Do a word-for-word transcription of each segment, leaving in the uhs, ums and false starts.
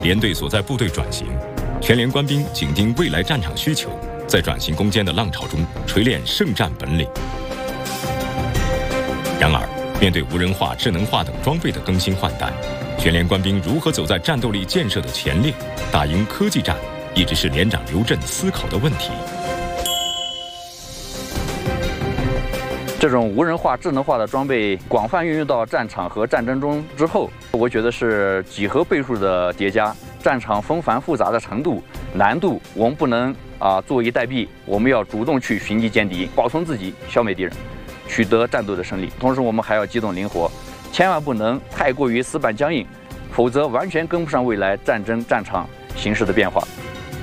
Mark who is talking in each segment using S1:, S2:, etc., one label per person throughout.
S1: 连队所在部队转型，全连官兵紧盯未来战场需求，在转型攻坚的浪潮中锤炼胜战本领。然而，面对无人化、智能化等装备的更新换代，全连官兵如何走在战斗力建设的前列，打赢科技战，一直是连长刘震思考的问题。
S2: 这种无人化、智能化的装备广泛运用到战场和战争中之后，我觉得是几何倍数的叠加，战场纷繁复杂的程度、难度，我们不能啊坐以待毙，我们要主动去寻敌歼敌，保存自己，消灭敌人，取得战斗的胜利。同时，我们还要机动灵活，千万不能太过于死板僵硬，否则完全跟不上未来战争战场形势的变化。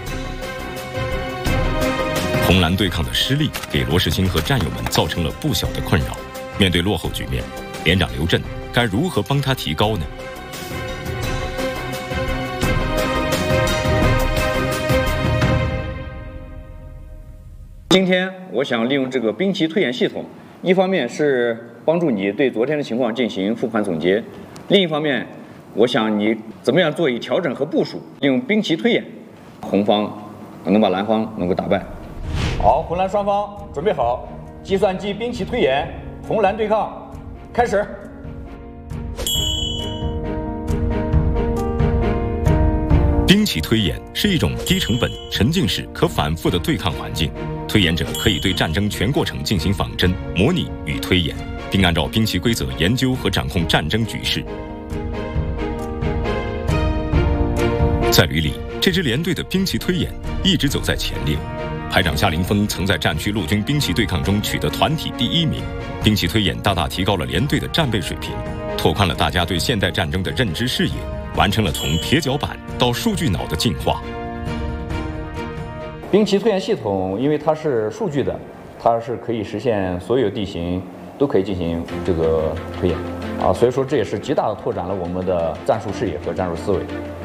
S1: 红蓝对抗的失利，给罗世清和战友们造成了不小的困扰。面对落后局面，连长刘震该如何帮他提高呢？
S2: 今天我想利用这个兵棋推演系统，一方面是帮助你对昨天的情况进行复盘总结，另一方面，我想你怎么样做以调整和部署，利用兵棋推演，红方能把蓝方能够打败。
S3: 好，红蓝双方准备好，计算机兵棋推演，红蓝对抗，开始。
S1: 兵棋推演是一种低成本、沉浸式、可反复的对抗环境。推演者可以对战争全过程进行仿真、模拟与推演，并按照兵棋规则研究和掌控战争局势。在旅里，这支连队的兵棋推演一直走在前列。排长夏凌峰曾在战区陆军兵棋对抗中取得团体第一名。兵棋推演大大提高了连队的战备水平，拓宽了大家对现代战争的认知视野，完成了从铁脚板到数据脑的进化。
S2: 兵棋推演系统，因为它是数据的，它是可以实现所有地形都可以进行这个推演啊，所以说这也是极大的拓展了我们的战术视野和战术思维。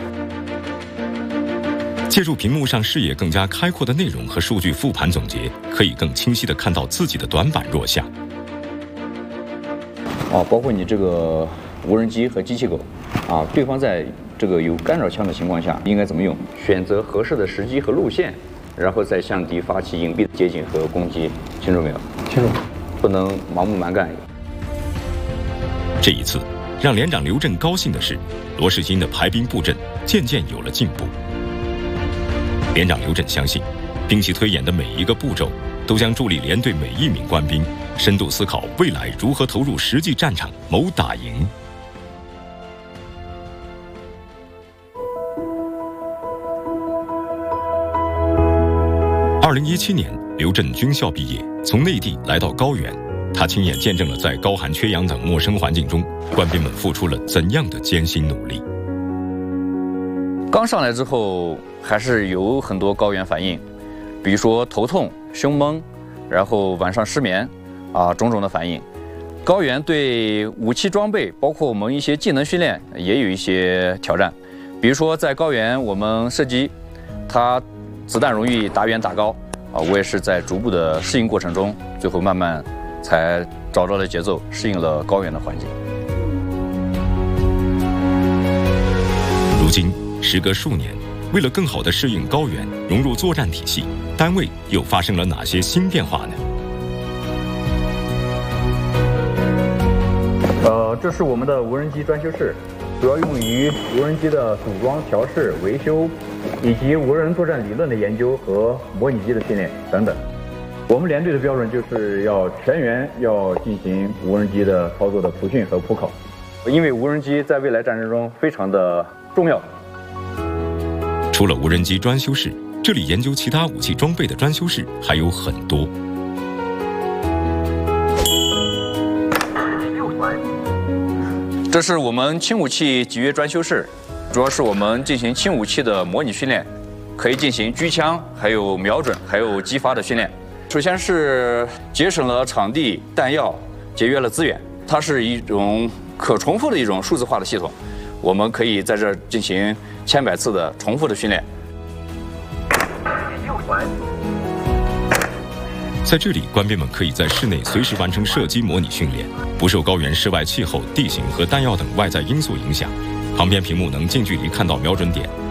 S1: 借助屏幕上视野更加开阔的内容和数据复盘总结，可以更清晰地看到自己的短板弱项。
S2: 啊，包括你这个无人机和机器狗，啊，对方在这个有干扰枪的情况下应该怎么用？选择合适的时机和路线，然后再向敌发起隐蔽的接近和攻击。清楚没有？
S4: 清楚。
S2: 不能盲目蛮干。
S1: 这一次，让连长刘震高兴的是，罗世清的排兵布阵渐渐有了进步。连长刘震相信，兵棋推演的每一个步骤都将助力连队每一名官兵深度思考未来如何投入实际战场谋打赢。二零一七年，刘震军校毕业，从内地来到高原，他亲眼见证了在高寒缺氧等陌生环境中，官兵们付出了怎样的艰辛努力。
S2: 刚上来之后，还是有很多高原反应，比如说头痛、胸闷，然后晚上失眠，啊，种种的反应。高原对武器装备，包括我们一些技能训练，也有一些挑战。比如说在高原，我们射击，它子弹容易打远打高，啊，我也是在逐步的适应过程中，最后慢慢才找到了节奏，适应了高原的环境。
S1: 如今。时隔数年，为了更好地适应高原，融入作战体系，单位又发生了哪些新变化呢？
S4: 呃，这是我们的无人机专修室，主要用于无人机的组装、调试、维修，以及无人作战理论的研究和模拟机的训练等等。我们连队的标准就是要全员要进行无人机的操作的培训和普考，
S2: 因为无人机在未来战争中非常的重要。
S1: 除了无人机专修室，这里研究其他武器装备的专修室还有很多。
S2: 这是我们轻武器集约专修室，主要是我们进行轻武器的模拟训练，可以进行狙枪、还有瞄准、还有击发的训练。首先是节省了场地、弹药，节约了资源。它是一种可重复的一种数字化的系统，我们可以在这进行千百次的重复的训练。
S1: 在这里，官兵们可以在室内随时完成射击模拟训练，不受高原室外气候、地形和弹药等外在因素影响。旁边屏幕能近距离看到瞄准点，